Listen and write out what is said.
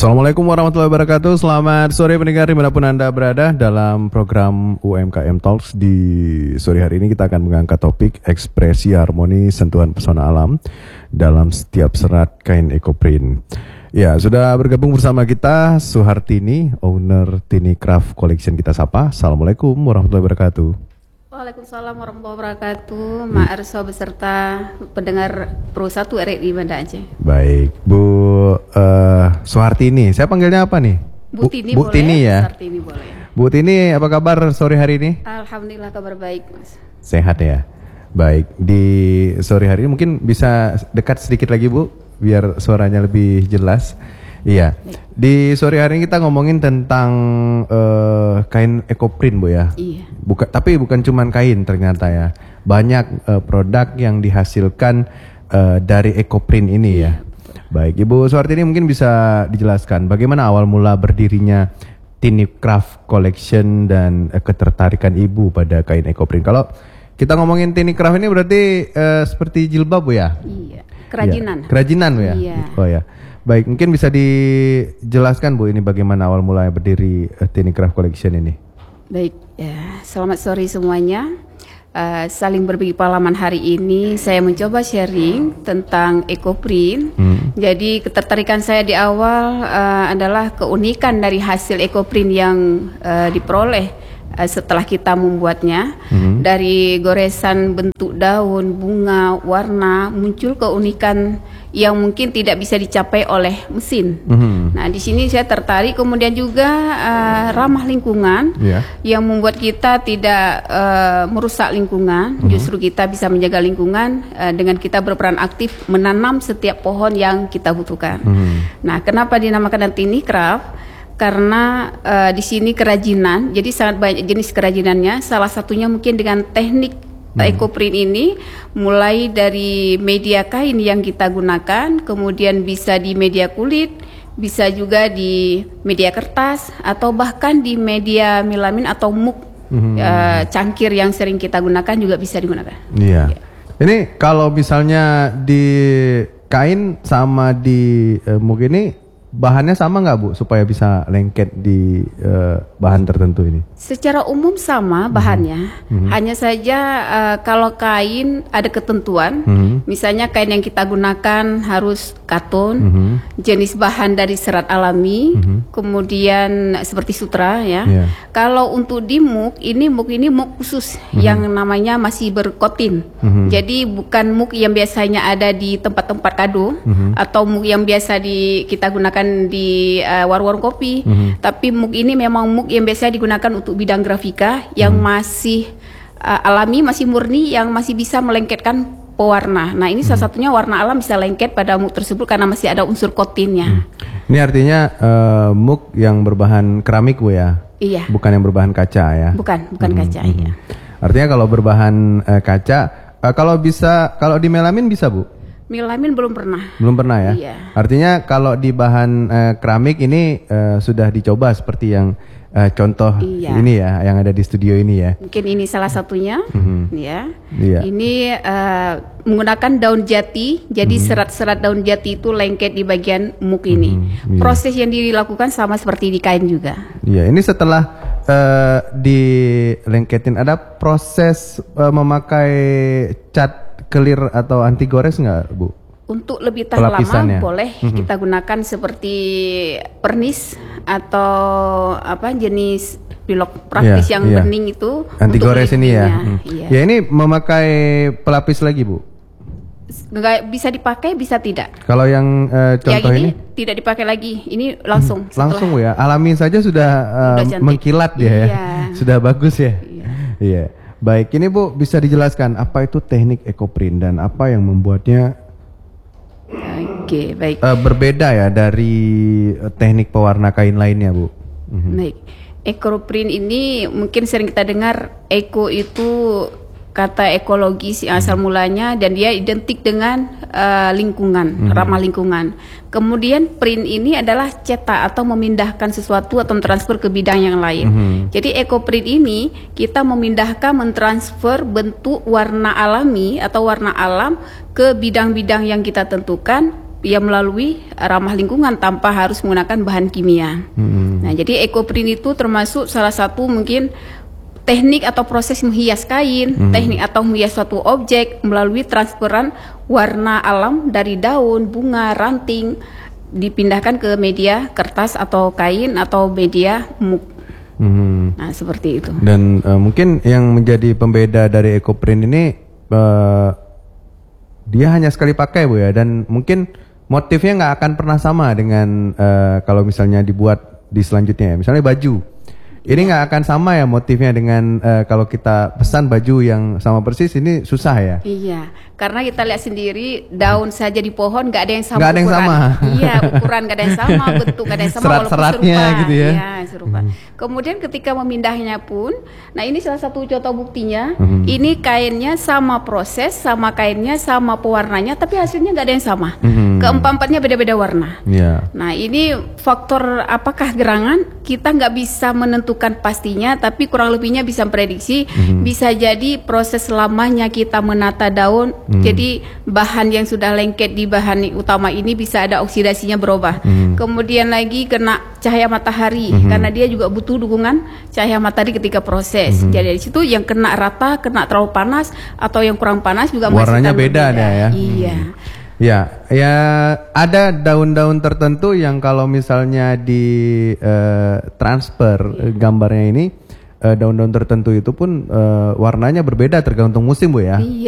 Assalamualaikum warahmatullahi wabarakatuh. Selamat sore pendengar dimanapun Anda berada. Dalam program UMKM Talks di sore hari ini kita akan mengangkat topik ekspresi harmoni sentuhan pesona alam dalam setiap serat kain ekoprint. Ya, sudah bergabung bersama kita Suhartini, owner Tini Craft Collection. Kita sapa. Assalamualaikum warahmatullahi wabarakatuh. Waalaikumsalam warahmatullahi wabarakatuh. Mak Arso beserta pendengar Pro 1 RRI Banda Aceh. Baik, Bu Suhartini. Saya panggilnya apa nih? Bu Tini Bu boleh. Tini ya. Suhartini boleh. Bu Tini, apa kabar sore hari ini? Alhamdulillah kabar baik, Mas. Sehat ya. Baik, di sore hari ini mungkin bisa dekat sedikit lagi Bu, biar suaranya lebih jelas. Iya. Di sore hari ini kita ngomongin tentang kain ekoprint Bu ya. Iya. Tapi bukan cuman kain ternyata ya. Banyak produk yang dihasilkan dari ekoprint ini ya. Baik, Ibu Suhartini mungkin bisa dijelaskan bagaimana awal mula berdirinya Tini Craft Collection dan ketertarikan Ibu pada kain ekoprint. Kalau kita ngomongin Tini Craft ini berarti seperti jilbab Bu ya? Iya. Kerajinan. Ya. Kerajinan Bu ya? Iya. Oh ya. Baik, mungkin bisa dijelaskan Bu ini bagaimana awal mulanya berdiri Tini Craft Collection ini? Baik, ya. Selamat sore semuanya. Saling berbagi pengalaman hari ini saya mencoba sharing tentang ekoprint. Jadi ketertarikan saya di awal adalah keunikan dari hasil ekoprint yang diperoleh setelah kita membuatnya. Dari goresan bentuk daun, bunga, warna, muncul keunikan yang mungkin tidak bisa dicapai oleh mesin. Nah, di sini saya tertarik, kemudian juga ramah lingkungan, yang membuat kita tidak merusak lingkungan. Justru kita bisa menjaga lingkungan dengan kita berperan aktif menanam setiap pohon yang kita butuhkan. Nah, kenapa dinamakan Tini Craft? Karena di sini kerajinan, jadi sangat banyak jenis kerajinannya. Salah satunya mungkin dengan teknik ekoprint ini, mulai dari media kain yang kita gunakan, kemudian bisa di media kulit, bisa juga di media kertas, atau bahkan di media melamin atau muk cangkir yang sering kita gunakan juga bisa digunakan. Iya. Ini kalau misalnya di kain sama di muk ini bahannya sama nggak Bu supaya bisa lengket di bahan tertentu ini? Secara umum sama bahannya, hanya saja kalau kain ada ketentuan, misalnya kain yang kita gunakan harus katun, jenis bahan dari serat alami, kemudian seperti sutra ya. Kalau untuk di muk ini muk khusus yang namanya masih berkotin, jadi bukan muk yang biasanya ada di tempat-tempat kado atau muk yang biasa kita gunakan di warung-warung kopi, tapi muk ini memang muk yang biasa digunakan untuk bidang grafika yang masih alami, masih murni, yang masih bisa melengketkan pewarna. Nah, ini salah satunya warna alam bisa lengket pada muk tersebut karena masih ada unsur kotinnya. Ini artinya muk yang berbahan keramik Bu ya? Iya. Bukan yang berbahan kaca ya? Bukan kaca. Iya. Artinya kalau berbahan kaca, kalau di melamin bisa Bu? Melamin belum pernah. Belum pernah ya? Iya. Artinya kalau di bahan keramik ini sudah dicoba seperti yang contoh ini ya, yang ada di studio ini ya. Mungkin ini salah satunya, ya. Iya. Ini menggunakan daun jati, jadi serat-serat daun jati itu lengket di bagian muk ini. Proses yang dilakukan sama seperti di kain juga. Iya, ini setelah dilengketin ada proses memakai cat clear atau anti gores nggak Bu? Untuk lebih tahan lama boleh kita gunakan seperti pernis atau jenis pilok praktis yang bening itu. Anti gores ini ya. Ya, ini memakai pelapis lagi Bu? Nggak bisa dipakai, bisa tidak. Kalau yang contoh ini tidak dipakai lagi, ini langsung. Langsung Bu ya. Alami saja sudah mengkilat dia ya. Sudah bagus ya. Iya. Baik, ini Bu bisa dijelaskan apa itu teknik ekoprint dan apa yang membuatnya baik. Berbeda ya dari teknik pewarna kain lainnya Bu. Baik, ekoprint ini mungkin sering kita dengar. Eko itu kata ekologis yang asal mulanya dan dia identik dengan lingkungan, ramah lingkungan. Kemudian print ini adalah cetak atau memindahkan sesuatu atau transfer ke bidang yang lain. Jadi ekoprint ini kita memindahkan, mentransfer bentuk warna alami atau warna alam ke bidang-bidang yang kita tentukan yang melalui ramah lingkungan tanpa harus menggunakan bahan kimia. Nah, jadi ekoprint itu termasuk salah satu mungkin teknik atau proses menghias kain, teknik atau menghias suatu objek melalui transferan warna alam dari daun, bunga, ranting dipindahkan ke media kertas atau kain atau media muk. Nah, seperti itu. Dan mungkin yang menjadi pembeda dari ekoprint ini dia hanya sekali pakai Bu ya, dan mungkin motifnya nggak akan pernah sama dengan kalau misalnya dibuat di selanjutnya ya. Misalnya baju, ini nggak akan sama ya motifnya dengan kalau kita pesan baju yang sama persis, ini susah ya. Iya, karena kita lihat sendiri daun saja di pohon nggak ada yang sama. Nggak ada yang ukuran. sama. Iya, ukuran nggak ada yang sama, bentuk nggak ada yang sama, Serat-seratnya walaupun serupa. gitu ya. Iya, serupa. Kemudian ketika memindahnya pun, nah ini salah satu contoh buktinya. Ini kainnya sama proses, sama kainnya, sama pewarnanya, tapi hasilnya nggak ada yang sama. Keempat-empatnya beda-beda warna. Iya. Nah, ini faktor apakah gerangan? Kita nggak bisa menentukan pastinya, tapi kurang lebihnya bisa memprediksi. Bisa jadi proses lamanya kita menata daun, jadi bahan yang sudah lengket di bahan utama ini bisa ada oksidasinya berubah. Kemudian lagi kena cahaya matahari, karena dia juga butuh dukungan cahaya matahari ketika proses. Jadi dari situ yang kena rata, kena terlalu panas, atau yang kurang panas juga warnanya beda ada ya. Iya. Ya, ada daun-daun tertentu yang kalau misalnya di transfer gambarnya ini, daun-daun tertentu itu pun warnanya berbeda tergantung musim Bu ya. Iya.